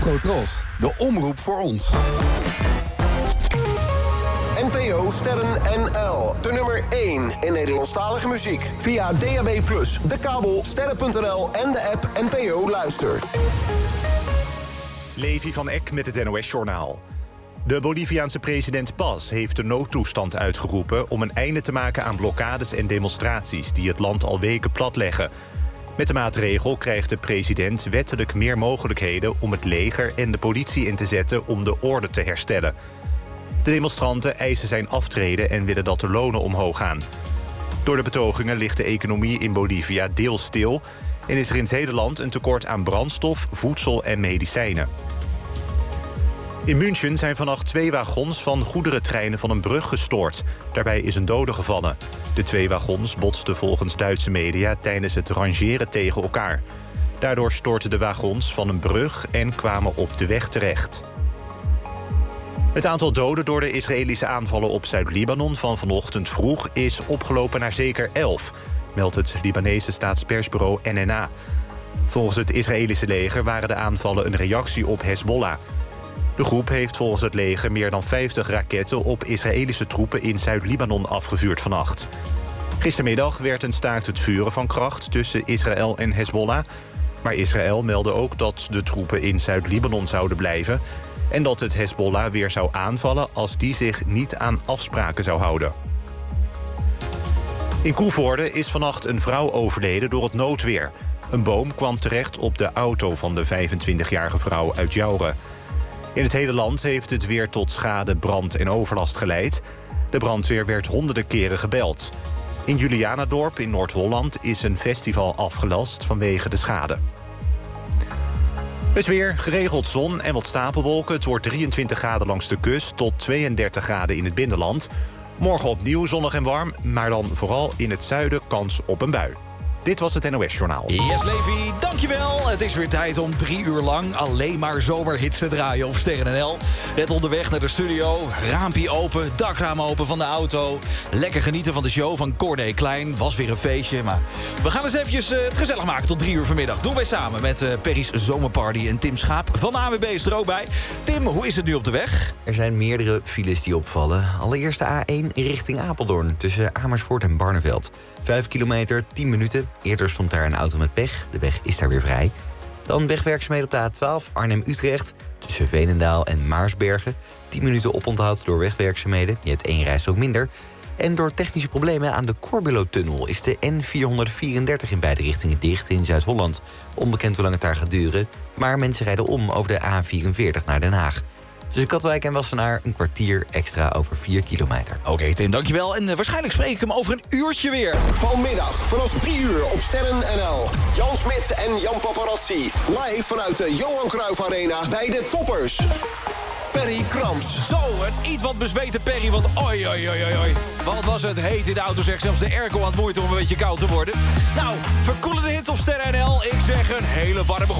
Afrotros, de omroep voor ons. NPO Sterren NL, de nummer 1 in Nederlandstalige muziek. Via DAB+, de kabel, sterren.nl en de app NPO Luister. Levi van Eck met het NOS-journaal. De Boliviaanse president Paz heeft de noodtoestand uitgeroepen om een einde te maken aan blokkades en demonstraties die het land al weken platleggen. Met de maatregel krijgt de president wettelijk meer mogelijkheden om het leger en de politie in te zetten om de orde te herstellen. De demonstranten eisen zijn aftreden en willen dat de lonen omhoog gaan. Door de betogingen ligt de economie in Bolivia deels stil en is er in het hele land een tekort aan brandstof, voedsel en medicijnen. In München zijn vannacht 2 wagons van goederentreinen van een brug gestoord. Daarbij is een dode gevallen. De 2 wagons botsten volgens Duitse media tijdens het rangeren tegen elkaar. Daardoor stortten de wagons van een brug en kwamen op de weg terecht. Het aantal doden door de Israëlische aanvallen op Zuid-Libanon van vanochtend vroeg is opgelopen naar zeker 11, meldt het Libanese staatspersbureau NNA. Volgens het Israëlische leger waren de aanvallen een reactie op Hezbollah. De groep heeft volgens het leger meer dan 50 raketten op Israëlische troepen in Zuid-Libanon afgevuurd vannacht. Gistermiddag werd een staakt het vuren van kracht tussen Israël en Hezbollah. Maar Israël meldde ook dat de troepen in Zuid-Libanon zouden blijven en dat het Hezbollah weer zou aanvallen als die zich niet aan afspraken zou houden. In Koevoorde is vannacht een vrouw overleden door het noodweer. Een boom kwam terecht op de auto van de 25-jarige vrouw uit Jouren. In het hele land heeft het weer tot schade, brand en overlast geleid. De brandweer werd honderden keren gebeld. In Julianadorp in Noord-Holland is een festival afgelast vanwege de schade. Het weer, geregeld zon en wat stapelwolken. Het wordt 23 graden langs de kust tot 32 graden in het binnenland. Morgen opnieuw zonnig en warm, maar dan vooral in het zuiden kans op een bui. Dit was het NOS-journaal. Yes, Levi, dankjewel. Het is weer tijd om 3 uur lang alleen maar zomerhits te draaien op Sterren NL. Net onderweg naar de studio, raampje open, dakraam open van de auto. Lekker genieten van de show van Corné Klein. Was weer een feestje, maar we gaan eens eventjes het gezellig maken tot 3 uur vanmiddag. Doen wij samen met Perry's Zomerparty en Tim Schaap van de ANWB is er ook bij. Tim, hoe is het nu op de weg? Er zijn meerdere files die opvallen. Allereerst de A1 richting Apeldoorn tussen Amersfoort en Barneveld. 5 kilometer, 10 minuten. Eerder stond daar een auto met pech. De weg is daar weer vrij. Dan wegwerkzaamheden op de A12 Arnhem-Utrecht tussen Veenendaal en Maarsbergen. 10 minuten oponthoud door wegwerkzaamheden. Je hebt 1 rijstrook minder. En door technische problemen aan de Corbulo-tunnel is de N434 in beide richtingen dicht in Zuid-Holland. Onbekend hoe lang het daar gaat duren, maar mensen rijden om over de A44 naar Den Haag. Tussen Katwijk en Wassenaar een kwartier extra over 4 kilometer. Oké, Tim, dankjewel. En waarschijnlijk spreek ik hem over een uurtje weer. Vanmiddag vanaf 3 uur op Sterren NL. Jan Smit en Jan Paparazzi. Live vanuit de Johan Cruijff Arena bij de Toppers. Perry Krams. Zo, een iets wat bezweten Perry, want oi. Wat was het heet in de auto, zeg. Zelfs de airco had moeite om een beetje koud te worden. Nou, verkoelende hits op Sterren NL. Ik zeg een hele warme